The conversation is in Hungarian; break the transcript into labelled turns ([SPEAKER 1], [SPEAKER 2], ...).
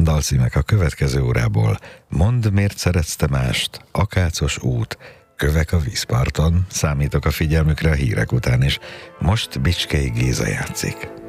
[SPEAKER 1] Dalcímek a következő órából: Mondd, miért szeretsz te mást, Akácos út, Kövek a vízparton. Számítok a figyelmükre a hírek után is. Most Bicskei Géza játszik.